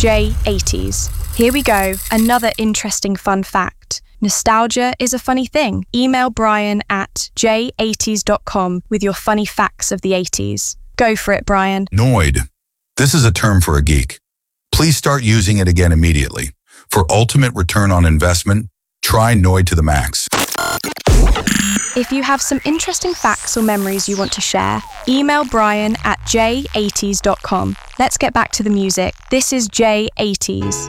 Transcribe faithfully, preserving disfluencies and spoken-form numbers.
J eighties. Here we go, another interesting fun fact. Nostalgia is a funny thing. Email Brian at j eighties dot com with your funny facts of the eighties. Go for it, Brian. Noid. This is a term for a geek. Please start using it again immediately. For ultimate return on investment, try Noid to the max. If you have some interesting facts or memories you want to share, email Brian at j eighties dot com. Let's get back to the music. This is J eighties.